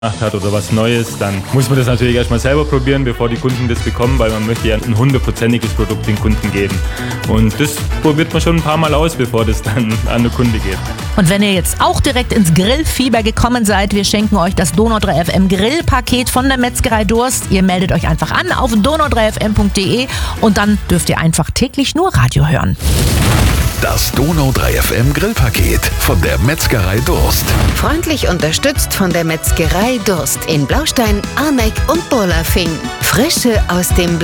hat oder was Neues, dann muss man das natürlich erstmal selber probieren, bevor die Kunden das bekommen, weil man möchte ja ein 100%iges Produkt den Kunden geben. Und das probiert man schon ein paar Mal aus, bevor das dann an den Kunde geht. Und wenn ihr jetzt auch direkt ins Grillfieber gekommen seid, wir schenken euch das Donau 3 FM Grillpaket von der Metzgerei Durst. Ihr meldet euch einfach an auf donau3fm.de und dann dürft ihr einfach täglich nur Radio hören. Das Donau 3 FM Grillpaket von der Metzgerei Durst. Freundlich unterstützt von der Metzgerei Durst in Blaustein, Arneck und Burlafing. Frische aus dem